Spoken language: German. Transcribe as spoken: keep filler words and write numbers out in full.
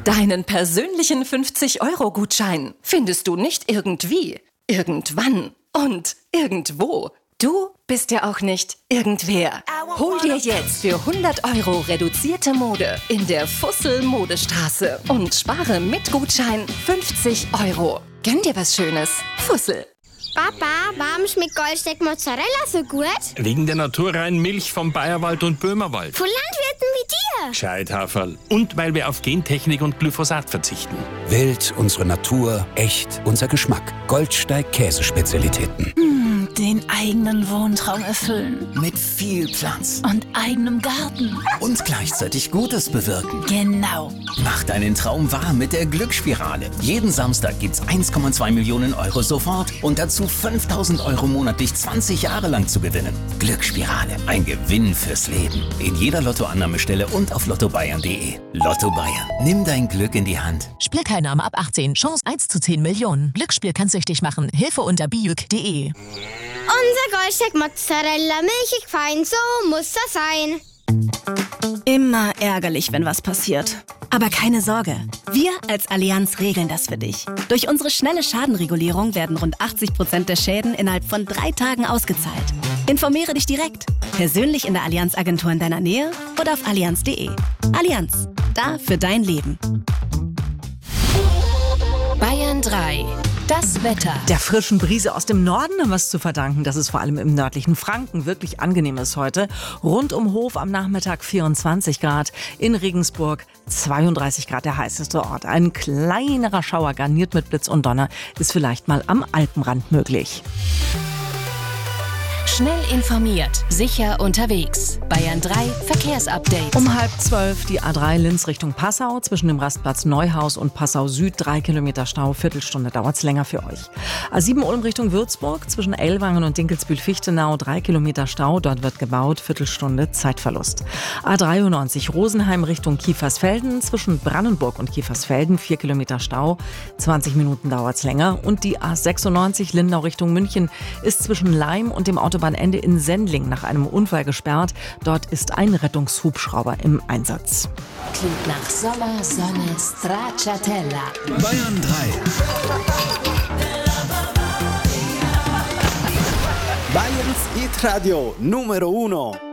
Deinen persönlichen fünfzig-Euro-Gutschein findest du nicht irgendwie, irgendwann und irgendwo. Du bist ja auch nicht irgendwer. Hol dir jetzt für hundert Euro reduzierte Mode in der Fussel-Modestraße und spare mit Gutschein fünfzig Euro. Gönn dir was Schönes. Fussel. Papa, warum schmeckt Goldsteak Mozzarella so gut? Wegen der naturreinen Milch vom Bayerwald und Böhmerwald. Von Landwirten wie dir. Scheithaferl. Und weil wir auf Gentechnik und Glyphosat verzichten. Wild, unsere Natur, echt, unser Geschmack. Goldsteig Käsespezialitäten. Mm, den eigenen Wohntraum erfüllen. Mit viel Platz. Und eigenem Garten. Und gleichzeitig Gutes bewirken. Genau. Mach deinen Traum wahr mit der Glücksspirale. Jeden Samstag gibt's eins Komma zwei Millionen Euro sofort und dazu fünftausend Euro monatlich zwanzig Jahre lang zu gewinnen. Glücksspirale. Ein Gewinn fürs Leben. In jeder Lottoannahmestelle und auf lotto bayern punkt de. Lotto Bayern. Nimm dein Glück in die Hand. Spielteilnahme ab achtzehn. Chance eins zu zehn Millionen. Glücksspiel kann süchtig machen. Hilfe unter bijuk punkt de. Unser Goldsteak Mozzarella, milchig fein, so muss das sein. Immer ärgerlich, wenn was passiert. Aber keine Sorge, wir als Allianz regeln das für dich. Durch unsere schnelle Schadenregulierung werden rund achtzig Prozent der Schäden innerhalb von drei Tagen ausgezahlt. Informiere dich direkt, persönlich in der Allianz-Agentur in deiner Nähe oder auf allianz punkt de. Allianz, da für dein Leben. Bayern drei. Das Wetter. Der frischen Brise aus dem Norden haben wir es zu verdanken, dass es vor allem im nördlichen Franken wirklich angenehm ist heute. Rund um Hof am Nachmittag vierundzwanzig Grad, in Regensburg zweiunddreißig Grad, der heißeste Ort. Ein kleinerer Schauer garniert mit Blitz und Donner ist vielleicht mal am Alpenrand möglich. Schnell informiert, sicher unterwegs. Bayern drei Verkehrsupdate. Um halb zwölf die A drei Linz Richtung Passau. Zwischen dem Rastplatz Neuhaus und Passau Süd drei Kilometer Stau. Viertelstunde dauert es länger für euch. A sieben Ulm Richtung Würzburg. Zwischen Ellwangen und Dinkelsbühl-Fichtenau drei Kilometer Stau. Dort wird gebaut. Viertelstunde Zeitverlust. A dreiundneunzig Rosenheim Richtung Kiefersfelden. Zwischen Brandenburg und Kiefersfelden vier Kilometer Stau. zwanzig Minuten dauert es länger. Und die A sechsundneunzig Lindau Richtung München ist zwischen Laim und dem Autobahnende in Sendling nach einem Unfall gesperrt. Dort ist ein Rettungshubschrauber im Einsatz. Klingt nach Sommer, Sonne, Stracciatella. Bayern drei. Bayerns Hit Radio Numero Uno.